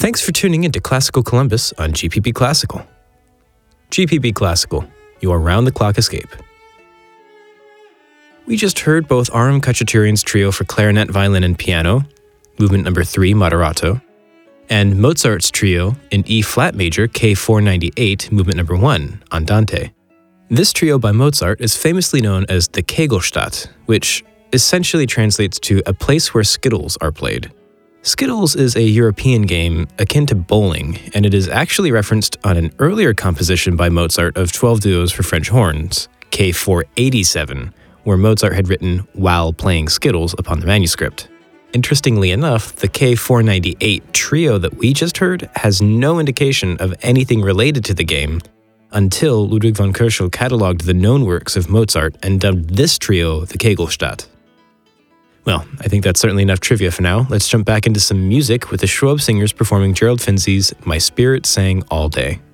Thanks for tuning into Classical Columbus on GPB Classical. GPB Classical, your round-the-clock escape. We just heard both Aram Khachaturian's trio for clarinet, violin, and piano, movement number 3, Moderato, and Mozart's trio in E-flat major, K498, movement number 1, Andante. This trio by Mozart is famously known as the Kegelstatt, which essentially translates to a place where skittles are played. Skittles is a European game akin to bowling, and it is actually referenced on an earlier composition by Mozart of 12 duos for French horns, K487, where Mozart had written while playing skittles upon the manuscript. Interestingly enough, the K498 trio that we just heard has no indication of anything related to the game until Ludwig von Kürschel catalogued the known works of Mozart and dubbed this trio the Kegelstatt. Well, I think that's certainly enough trivia for now. Let's jump back into some music with the Schwob Singers performing Gerald Finzi's My Spirit Sang All Day.